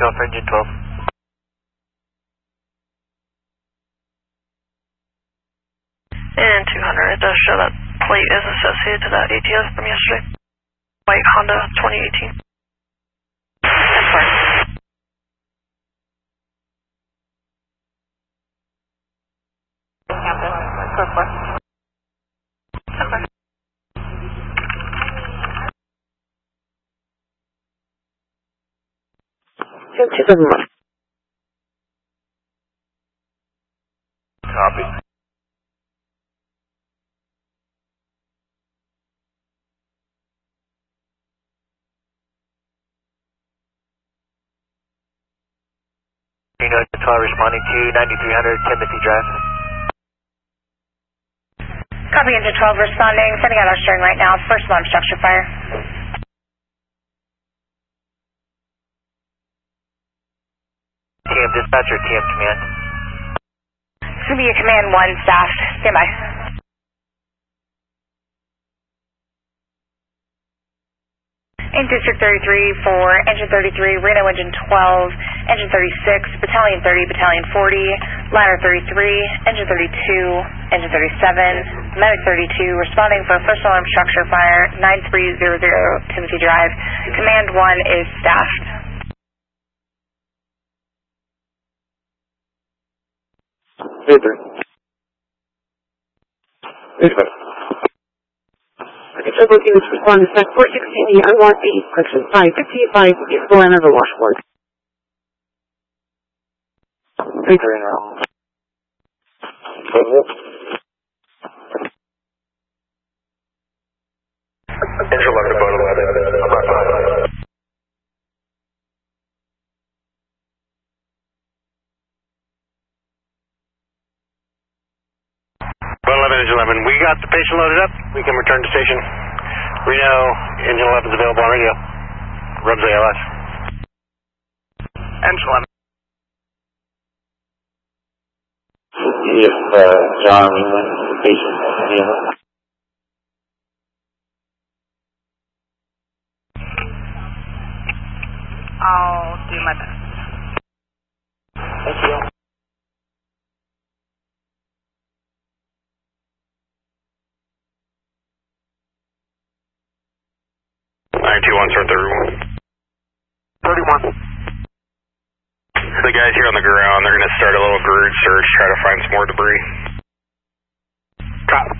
takeoff for engine 12. And 200, it does show that plate is associated to that ATF from yesterday. White Honda 2018. That's fine. Go for it. Okay. Copy. Reno 12 responding to 9300 Timothy Drive. Copy engine 12 responding, sending out our steering right now. First alarm structure fire. TM dispatcher, TM command. It's going to be a command 1 staff. Stand by. In District 33 for Engine 33, Reno Engine 12, Engine 36, Battalion 30, Battalion 40, Ladder 33, Engine 32, Engine 37, Medic 32, responding for first alarm structure fire, 9300 Timothy Drive. Command 1 is staffed. It's a looking to respond to SEC 416 unlock 8, section 555, vehicle and other washboard. Victor in row. Engine 11 about 11. I'm not fine. About 11, Engine 11. We got the patient loaded up. We can return to station. Reno, Engine 11 is available on radio. Rubs ALS. Engine 11. If John England, the patient, I'll do my best. Thank you. Start the room. 31. The guys here on the ground, they're going to start a little GERD search, try to find some more debris. Copy.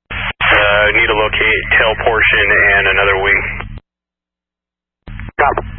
Need to locate tail portion and another wing. Copy.